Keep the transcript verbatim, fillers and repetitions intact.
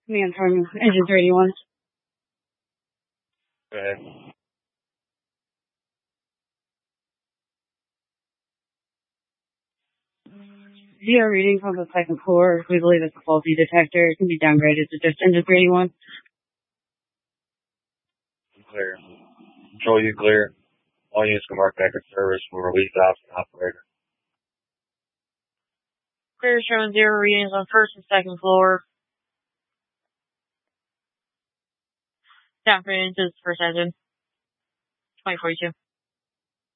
Command from engine three eighty-one. Go ahead. Zero reading from the second floor. We believe it's a faulty detector. It can be downgraded to just engine three eighty-one. Clear. Control you clear. All units can mark back at service. We'll release the option operator. Clear, showing zero readings on first and second floor. Downgraded to the first engine. twenty forty-two.